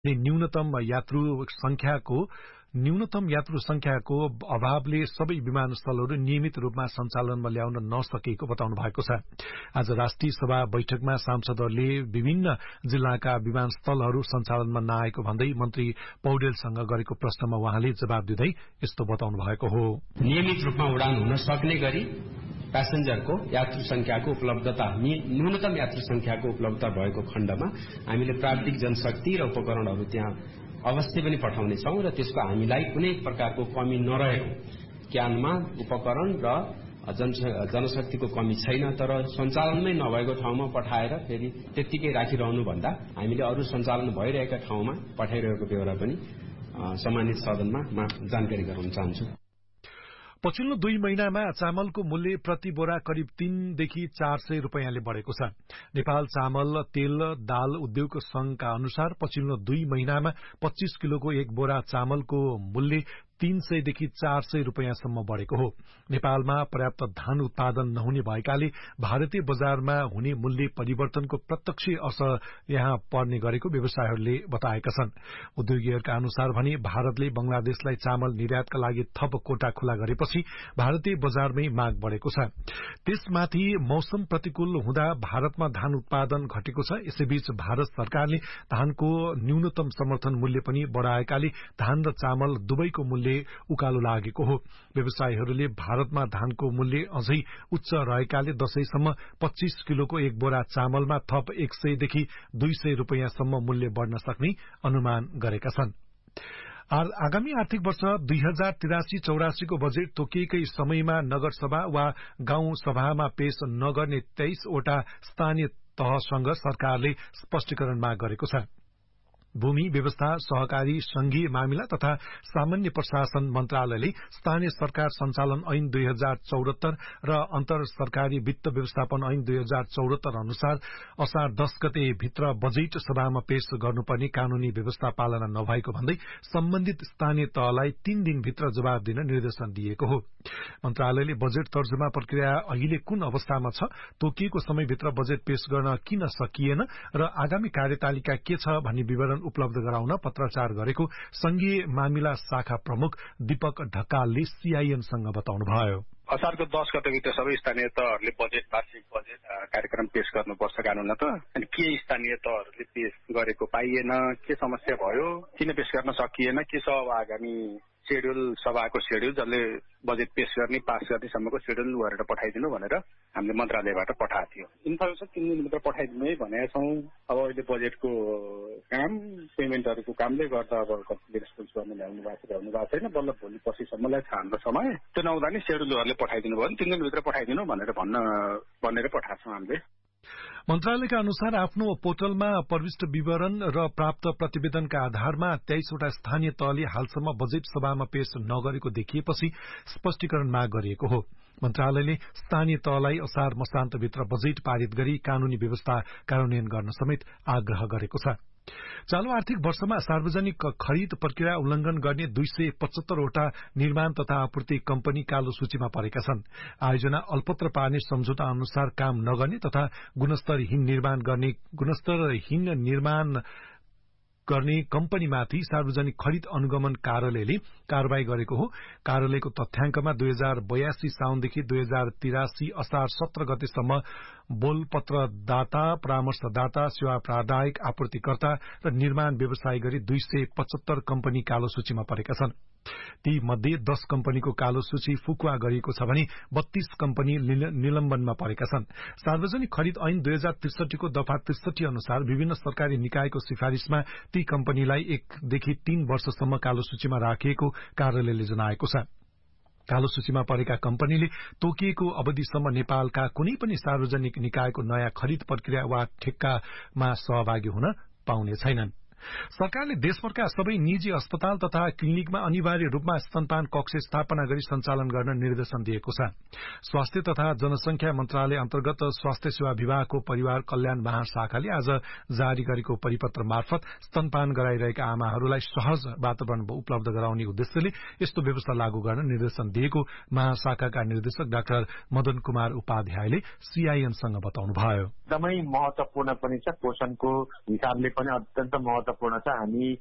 न्यूनतम यात्रु संख्याको अभावले सबै विमानस्थलहरू नियमित रूपमा सञ्चालनमा ल्याउन नसकेको बताउनु भएको छ। आज राष्ट्रिय सभा बैठकमा सांसदहरूले विभिन्न जिल्लाका विमानस्थलहरू सञ्चालनमा नआएको भन्दै मन्त्री पौडेलसँग गरेको प्रश्नमा उहाँले जवाब दिँदै यस्तो बताउनु भएको हो। नियमित रूपमा उडान हुन सक्ने गरी प्यासेन्जरको यात्रु संख्याको उपलब्धता, न्यूनतम यात्रु संख्याको उपलब्धता भएको खण्डमा हामीले प्राविधिक जनशक्ति र उपकरणहरू त्यहाँ अवश्य पनि पठाउनेछौँ र त्यसको हामीलाई कुनै प्रकारको कमी नरहेको, ज्ञानमा उपकरण र जनशक्तिको कमी छैन। तर सञ्चालनमै नभएको ठाउँमा पठाएर फेरि त्यत्तिकै राखिरहनु भन्दा हामीले अरू सञ्चालन भइरहेका ठाउँमा पठाइरहेको बेहोरा पनि सम्मानित सदनमा जानकारी गराउन चाहन्छु। पछिल्लो 2 महिनामा चामलको मूल्य प्रति बोरा करिब 3 देखि 400 रुपैयाँले बढ़ेको छ। नेपाल चामल तेल दाल उद्योग संघका अनुसार पछिल्लो 2 महिनामा 25 किलोको एक बोरा चामलको मूल्य 300 देखि 400 रुपैयाँसम्म बढ़ेको हो। नेपालमा पर्याप्त धान उत्पादन नहुने भएकाले भारतीय बजारमा हुने मूल्य परिवर्तनको प्रत्यक्ष असर यहाँ पर्ने गरेको व्यवसायीहरूले बताएका छन्। उद्योगीहरूका अनुसार भने भारतले बंगलादेशलाई चामल निर्यातका लागि थप कोटा खुला गरेपछि भारतीय बजारमै माग बढ़ेको छ। त्यसमाथि मौसम प्रतिकूल हुँदा भारतमा धान उत्पादन घटेको छ। यसैबीच भारत सरकारले धानको न्यूनतम समर्थन मूल्य पनि बढ़ाएकाले धान र चामल दुवैको मूल्य उकालो लागेको हो। व्यवसायीहरूले भारतमा धानको मूल्य अझै उच्च रहेकाले दशैंसम्म 25 किलोको एक बोरा चामलमा थप 100 देखि 200 रुपैयाँसम्म मूल्य बढ़न सक्ने अनुमान गरेका छन्। आगामी आर्थिक वर्ष 2083-84 को बजेट तोकिएकै समयमा नगरसभा वा गाउँ सभामा पेश नगर्ने 23 वटा स्थानीय तहसँग सरकारले स्पष्टीकरण माग गरेको छ। भूमि व्यवस्था सहकारी संघीय मामिला तथा सामान्य प्रशासन मन्त्रालयले स्थानीय सरकार सञ्चालन ऐन 2074 र अन्तर सरकारी वित्त व्यवस्थापन ऐन 2074 अनुसार असार 10 गते भित्र बजेट सभामा पेश गर्नुपर्ने कानूनी व्यवस्था पालना नभएको भन्दै सम्बन्धित स्थानीय तहलाई 3 दिनभित्र जवाब दिन निर्देशन दिएको हो। मन्त्रालयले बजेट तर्जुमा प्रक्रिया अहिले कुन अवस्थामा छ, तोकिएको समयभित्र बजेट पेश गर्न किन सकिएन र आगामी कार्यतालिका के छ भन्ने विवरण उपलब्ध गराउन पत्राचार गरेको संघीय मामिला शाखा प्रमुख दीपक ढकालले सीआईएनसँग बताउनुभयो। असारको 10 गतेभित्र सबै स्थानीय तहहरूले बजेट वार्षिक बजेट कार्यक्रम पेश गर्नुपर्छ कानूनमा त। अनि के स्थानीय तहहरूले पेश गरेको पाइएन, के समस्या भयो, किन पेश गर्न सकिएन, के छ अब आगामी शेड्युल, सभाको शेड्युल जसले बजेट पेश गर्ने पास गर्नेसम्मको शेड्युल गरेर पठाइदिनु भनेर हामीले मन्त्रालयबाट पठाएको थियो। इन्फर्मेसन 3 दिनभित्र पठाइदिनु है भनेका छौँ। अब अहिले बजेटको काम पेमेन्टहरूको कामले गर्दा अब कतिले रेस्पोन्स गर्न ल्याउनु भएको छैन। बल्ल भोलि पर्सिसम्मलाई छ हाम्रो समय। त्यो नहुँदा नि शेड्युलहरूले पठाइदिनु भयो भने 3 दिनभित्र पठाइदिनु भनेर पठाएको छौँ हामीले। मन्त्रालयका अनुसार आफ्नो पोर्टलमा प्रविष्ट विवरण र प्राप्त प्रतिवेदनका आधारमा 23 वटा स्थानीय तहले हालसम्म बजेट सभामा पेश नगरेको देखिएपछि स्पष्टीकरण माग गरिएको हो। मन्त्रालयले स्थानीय तहलाई असार मसान्तभित्र बजेट पारित गरी कानूनी व्यवस्था कार्यान्वयन गर्न समेत आग्रह गरेको छ। चालू आर्थिक वर्षमा सार्वजनिक खरिद प्रक्रिया उल्लंघन गर्ने 275 वटा निर्माण तथा आपूर्ति कम्पनी कालो सूचीमा परेका छन्। आयोजना अल्पत्र पार्ने सम्झौता अनुसार काम नगर्ने तथा गुणस्तरहीन निर्माण गर्ने कम्पनीमाथि सार्वजनिक खरिद अनुगमन कार्यालयले कारवाही गरेको हो। कार्यालयको तथ्याङ्कमा 2082 साउनदेखि 2083 असार 17 गतेसम्म बोलपत्रदाता, परामर्शदाता, सेवा प्रदायक, आपूर्तिकर्ता र निर्माण व्यवसाय गरी 275 कम्पनी कालो सूचीमा परेका छन्। ती मध्ये 10 कम्पनीको कालो सूची फुकुवा गरिएको छ भने 32 कम्पनी निलम्बनमा परेका छन्। सार्वजनिक खरिद ऐन 2063 को दफा 63 अनुसार विभिन्न सरकारी निकायको सिफारिशमा ती कम्पनीलाई 1 देखि 3 वर्षसम्म कालो सूचीमा राखिएको कार्यालयले जनाएको छ। कालो सूचीमा परेका कम्पनीले तोकिएको अवधिसम्म नेपालका कुनै पनि सार्वजनिक निकायको नयाँ खरिद प्रक्रिया वा ठेक्कामा सहभागी हुन पाउने छैनन्। सरकारले देशभरका सबै निजी अस्पताल तथा क्लिनिकमा अनिवार्य रूपमा स्तनपान कक्ष स्थापना गरी सञ्चालन गर्न निर्देशन दिएको छ। स्वास्थ्य तथा जनसंख्या मन्त्रालय अन्तर्गत स्वास्थ्य सेवा विभागको परिवार कल्याण महाशाखाले आज जारी गरेको परिपत्र मार्फत स्तनपान गराइरहेका आमाहरूलाई सहज वातावरण उपलब्ध गराउने उद्देश्यले यस्तो व्यवस्था लागू गर्न निर्देशन दिएको महाशाखाका निर्देशक डाक्टर मदन कुमार उपाध्यायले सीआईएनसँग बताउनुभयो। एकदमै महत्वपूर्ण पनि छ, पोषणको हिसाबले पनि अत्यन्त महत्वपूर्ण महत्त्वपूर्ण छ। हामी